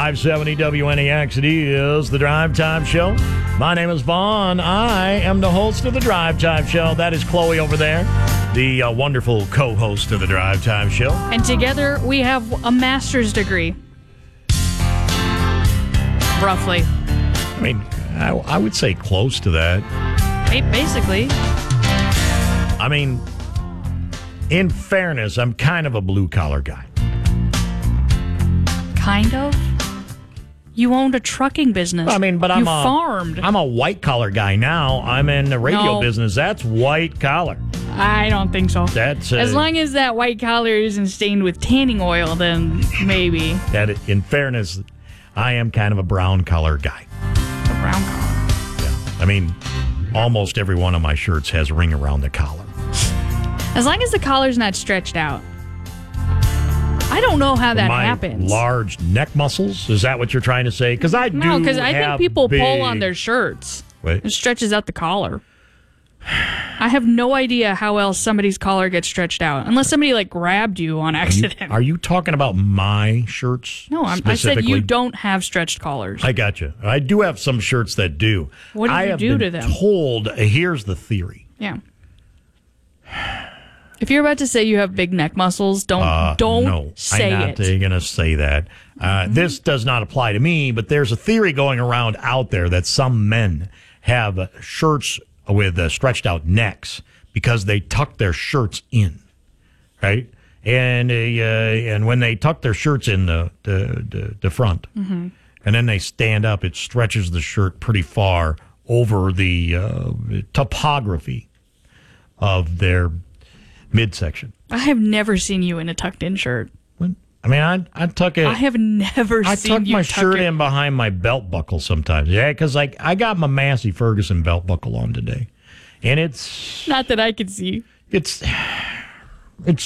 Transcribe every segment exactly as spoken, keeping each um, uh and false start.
five seventy W N E X, it is the Drive Time Show. My name is Vaughn. I am the host of the Drive Time Show. That is Chloe over there, the uh, wonderful co-host of the Drive Time Show. And together we have a master's degree. Roughly. I mean, I, I would say close to that. Basically. I mean, in fairness, I'm kind of a blue-collar guy. Kind of? You owned a trucking business. I mean, but you I'm a, farmed. I'm a white-collar guy now. I'm in the radio No. business. That's white-collar. I don't think so. That's uh, as long as that white collar isn't stained with tanning oil, then maybe. That, in fairness, I am kind of a brown-collar guy. A brown collar. Yeah. I mean, almost every one of my shirts has a ring around the collar. As long as the collar's not stretched out. I don't know how that my happens. Large neck muscles? Is that what you're trying to say? Because I do No, because I think have people big... pull on their shirts. Wait. It stretches out the collar. I have no idea how else somebody's collar gets stretched out, unless somebody like grabbed you on accident. Are you, are you talking about my shirts? no, I'm, I said you don't have stretched collars. I got you. I do have some shirts that do. What do you I have do been to them? Told. Here's the theory. Yeah. If you're about to say you have big neck muscles, don't Uh, don't no, say I'm not it. going to say that. Uh, Mm-hmm. This does not apply to me, but there's a theory going around out there that some men have uh, shirts with uh, stretched out necks because they tuck their shirts in, right? And uh, and when they tuck their shirts in the the the, the front, Mm-hmm. and then they stand up, it stretches the shirt pretty far over the uh, topography of their midsection. I have never seen you in a tucked-in shirt. I mean, I I tuck it. I have never I seen tuck you my tuck shirt it. in behind my belt buckle sometimes. Yeah, because like I got my Massey Ferguson belt buckle on today, and it's Not that I can see. it's it's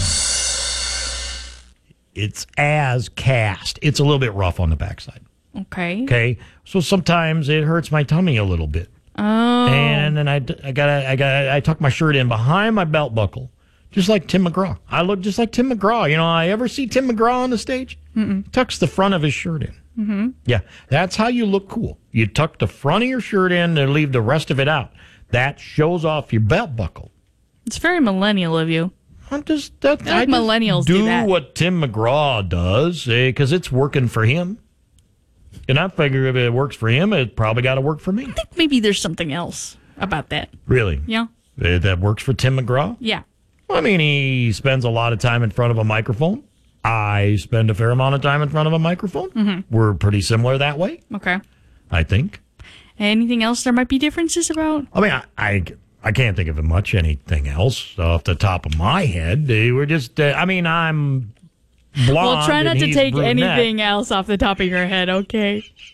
it's as cast. It's a little bit rough on the backside. Okay. Okay, so sometimes it hurts my tummy a little bit, Oh. and then I I got I got I tuck my shirt in behind my belt buckle. Just like Tim McGraw. I look just like Tim McGraw. You know, I ever see Tim McGraw on the stage? Mm-mm. Tucks the front of his shirt in. Mm-hmm. Yeah, that's how you look cool. You tuck the front of your shirt in and leave the rest of it out. That shows off your belt buckle. It's very millennial of you. I'm just that, I I think just millennials do, do that. what Tim McGraw does because it's working for him. And I figure if it works for him, it probably got to work for me. I think maybe there's something else about that. Really? Yeah. Uh, That works for Tim McGraw? Yeah. I mean, he spends a lot of time in front of a microphone. I spend a fair amount of time in front of a microphone. Mm-hmm. We're pretty similar that way, Okay. I think. Anything else there might be differences about? I mean, I, I, I can't think of much anything else off the top of my head. They were just, uh, I mean, I'm blonde. Well, try not and to he's take brunette. anything else off the top of your head, okay?